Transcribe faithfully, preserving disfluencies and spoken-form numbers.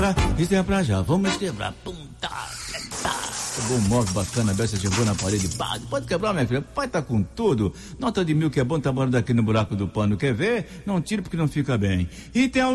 Isso é pra já, vamos quebrar. Pum, tá, tá. Bom móvel bacana, Bessa chegou na parede, bate. Pode quebrar, minha filha, pai tá com tudo. Nota de mil que é bom, tá morando aqui no buraco do pano, quer ver? Não tire porque não fica bem. E tem